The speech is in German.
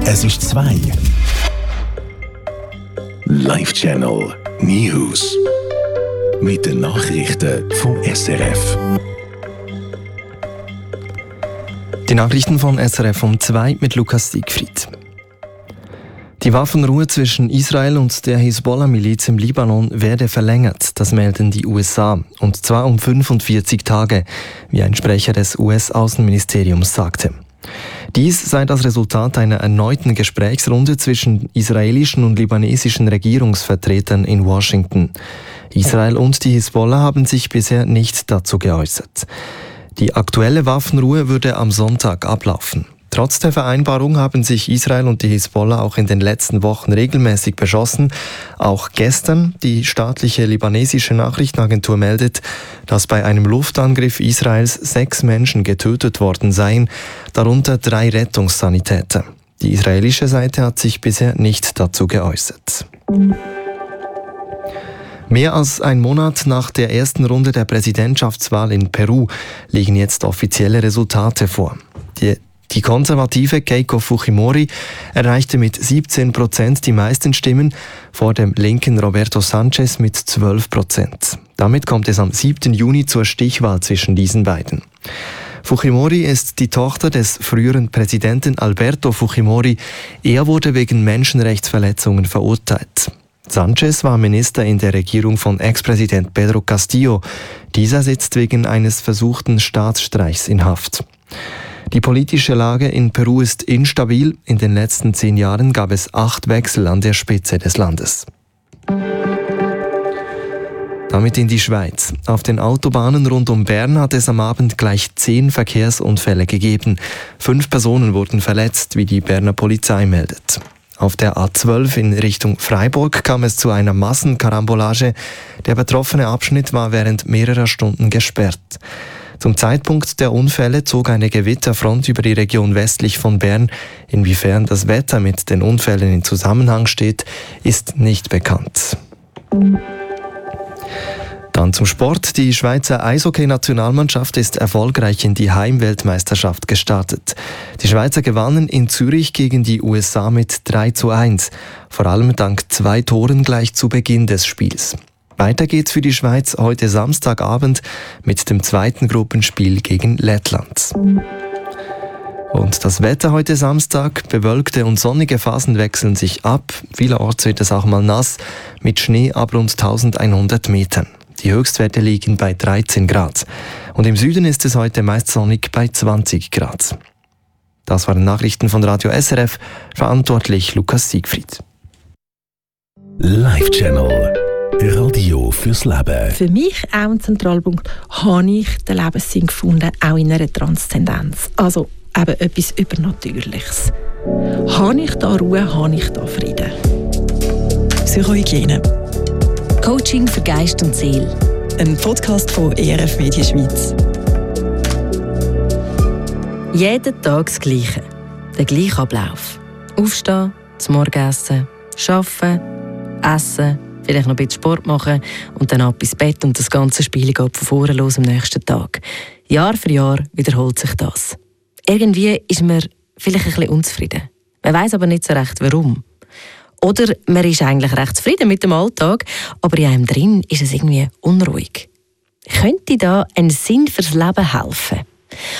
Es ist 2. Live-Channel News. Mit den Nachrichten vom SRF. Die Nachrichten von SRF um 2 mit Lukas Siegfried. Die Waffenruhe zwischen Israel und der Hisbollah-Miliz im Libanon werde verlängert, das melden die USA. Und zwar um 45 Tage, wie ein Sprecher des US-Außenministeriums sagte. Dies sei das Resultat einer erneuten Gesprächsrunde zwischen israelischen und libanesischen Regierungsvertretern in Washington. Israel und die Hisbollah haben sich bisher nicht dazu geäußert. Die aktuelle Waffenruhe würde am Sonntag ablaufen. Trotz der Vereinbarung haben sich Israel und die Hisbollah auch in den letzten Wochen regelmäßig beschossen. Auch gestern, die staatliche libanesische Nachrichtenagentur meldet, dass bei einem Luftangriff Israels 6 Menschen getötet worden seien, darunter 3 Rettungssanitäter. Die israelische Seite hat sich bisher nicht dazu geäußert. Mehr als ein Monat nach der ersten Runde der Präsidentschaftswahl in Peru liegen jetzt offizielle Resultate vor. Die konservative Keiko Fujimori erreichte mit 17% die meisten Stimmen, vor dem linken Roberto Sanchez mit 12%. Damit kommt es am 7. Juni zur Stichwahl zwischen diesen beiden. Fujimori ist die Tochter des früheren Präsidenten Alberto Fujimori. Er wurde wegen Menschenrechtsverletzungen verurteilt. Sanchez war Minister in der Regierung von Ex-Präsident Pedro Castillo. Dieser sitzt wegen eines versuchten Staatsstreichs in Haft. Die politische Lage in Peru ist instabil. In den letzten 10 Jahren gab es 8 Wechsel an der Spitze des Landes. Damit in die Schweiz. Auf den Autobahnen rund um Bern hat es am Abend gleich 10 Verkehrsunfälle gegeben. 5 Personen wurden verletzt, wie die Berner Polizei meldet. Auf der A12 in Richtung Freiburg kam es zu einer Massenkarambolage. Der betroffene Abschnitt war während mehrerer Stunden gesperrt. Zum Zeitpunkt der Unfälle zog eine Gewitterfront über die Region westlich von Bern. Inwiefern das Wetter mit den Unfällen in Zusammenhang steht, ist nicht bekannt. Dann zum Sport. Die Schweizer Eishockey-Nationalmannschaft ist erfolgreich in die Heimweltmeisterschaft gestartet. Die Schweizer gewannen in Zürich gegen die USA mit 3:1. Vor allem dank 2 Toren gleich zu Beginn des Spiels. Weiter geht's für die Schweiz heute Samstagabend mit dem 2. Gruppenspiel gegen Lettland. Und das Wetter heute Samstag, bewölkte und sonnige Phasen wechseln sich ab. Vielerorts wird es auch mal nass, mit Schnee ab rund 1100 Metern. Die Höchstwerte liegen bei 13 Grad. Und im Süden ist es heute meist sonnig bei 20 Grad. Das waren Nachrichten von Radio SRF, verantwortlich Lukas Siegfried. Live-Channel. Radio fürs Leben. Für mich auch ein Zentralpunkt, habe ich den Lebenssinn gefunden, auch in einer Transzendenz. Also eben etwas Übernatürliches. Habe ich da Ruhe, habe ich da Frieden. Psychohygiene. Coaching für Geist und Seele. Ein Podcast von ERF Media Schweiz. Jeden Tag das Gleiche. Der gleiche Ablauf. Aufstehen, zum Morgenessen, arbeiten, essen, vielleicht noch ein bisschen Sport machen und dann ab ins Bett und das ganze Spiel geht von vorne los am nächsten Tag. Jahr für Jahr wiederholt sich das. Irgendwie ist man vielleicht ein bisschen unzufrieden. Man weiss aber nicht so recht, warum. Oder man ist eigentlich recht zufrieden mit dem Alltag, aber in einem drin ist es irgendwie unruhig. Könnte da ein Sinn fürs Leben helfen?